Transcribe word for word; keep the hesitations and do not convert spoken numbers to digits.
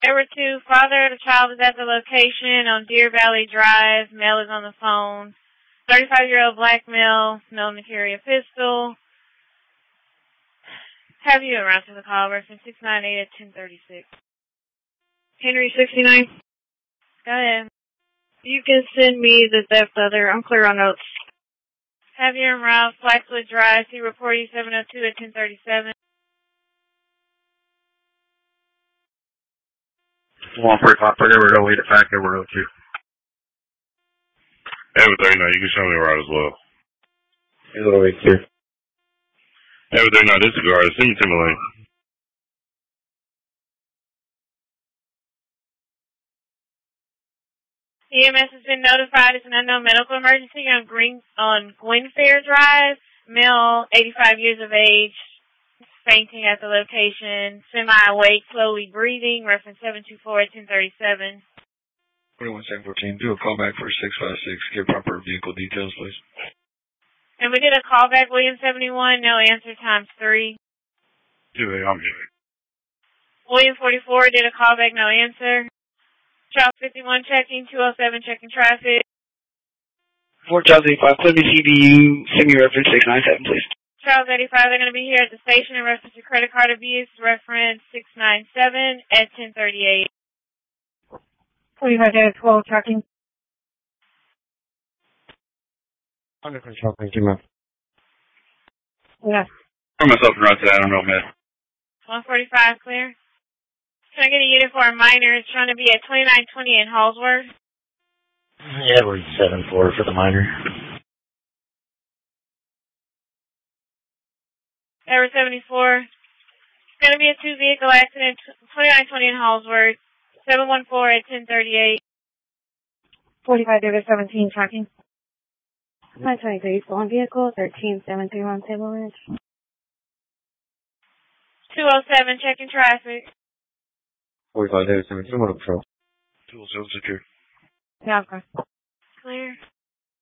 Number two, father of the child is at the location on Deer Valley Drive. Male is on the phone. thirty-five-year-old black male, known to carry a pistol. Have you around to the call, reference six nine eight at ten thirty-six. Henry sixty-nine. Go ahead. You can send me the theft letter. I'm clear on notes. Have you around Flaxwood Drive, see report E seven oh two at ten thirty-seven. one forty-five, we're going to lead it back over to you. Ever thirty-nine, you can show me a ride as well. He's a little bit clear. Ever thirty-nine, disregard, send me to my lane. E M S has been notified it's an unknown medical emergency on Green on Glenfair Drive. Male, eighty-five years of age, fainting at the location. Semi-awake, slowly breathing. Reference seven two four at ten thirty-seven. twenty-one seven fourteen, do a callback for six five six. Give proper vehicle details, please. And we did a callback, William seventy-one, no answer, times three. two A, I'm here. William forty-four did a callback, no answer. Charles fifty-one checking, two oh seven checking traffic. four Charles eighty-five, Clinton C D U, send me reference six nine seven, please. Charles eighty-five, they're going to be here at the station in reference to credit card abuse, reference six nine seven at ten thirty-eight. forty-five dash twelve, tracking. Under control, thank you, ma'am. Yeah. For myself to run today, I don't know, man. one forty-five, clear. Can I get a unit for a minor? It's trying to be at twenty-nine twenty in Hallsworth. Yeah, we're seven four for the minor. Ever seventy-four. It's going to be a two-vehicle accident, twenty-nine twenty in Hallsworth. seven one four at ten thirty-eight. forty-five David seventeen, tracking. nine twenty-three, stolen vehicle, thirteen seven three one, Table Ridge. two oh seven, checking traffic. forty-five David seventeen, what up, patrol? two oh seven secure. Yeah, of course. Clear.